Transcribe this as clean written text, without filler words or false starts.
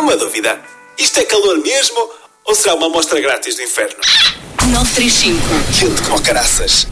Uma dúvida. Isto é calor mesmo ou será uma amostra grátis do inferno? 935. Quente como caraças.